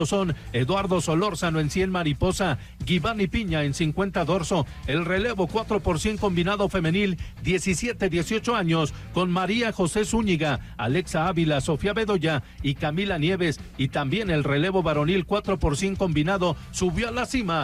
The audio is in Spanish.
son Eduardo Solórzano en 100 mariposa, Givani Piña en 50 dorso. El relevo 4x100 combinado femenil 17-18 años con María José Zúñiga, Alexa Ávila, Sofía Bedoya y Camila Nieves. Y también el relevo varonil 4x100 combinado subió a la cima